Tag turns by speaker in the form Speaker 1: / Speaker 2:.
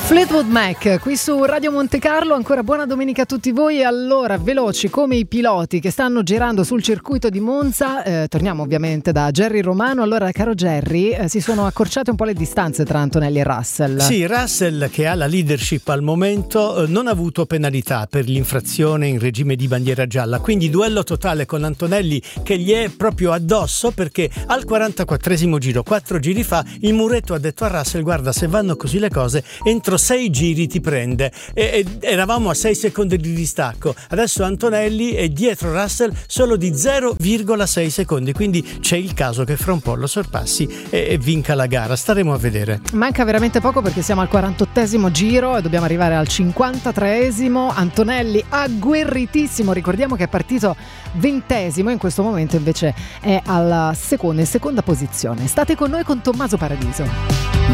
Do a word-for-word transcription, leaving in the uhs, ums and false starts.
Speaker 1: Fleetwood Mac qui su Radio Monte Carlo. Ancora buona domenica a tutti voi. Allora, veloci come i piloti che stanno girando sul circuito di Monza, eh, torniamo ovviamente da Jerry Romano. Allora, caro Jerry, eh, si sono accorciate un po' le distanze tra Antonelli e Russell.
Speaker 2: Sì, Russell, che ha la leadership al momento, eh, non ha avuto penalità per l'infrazione in regime di bandiera gialla, quindi duello totale con Antonelli che gli è proprio addosso, perché al quarantaquattresimo giro, quattro giri fa, il muretto ha detto a Russell: guarda, se vanno così le cose, entro sei giri ti prende. E, e eravamo a sei secondi di distacco, adesso Antonelli è dietro Russell solo di zero virgola sei secondi, quindi c'è il caso che fra un po' lo sorpassi e, e vinca la gara. Staremo a vedere.
Speaker 1: Manca veramente poco perché siamo al quarantottesimo giro e dobbiamo arrivare al cinquantatreesimo. Antonelli agguerritissimo, ricordiamo che è partito ventesimo, in questo momento invece è alla seconda, in seconda posizione. State con noi con Tommaso Paradiso.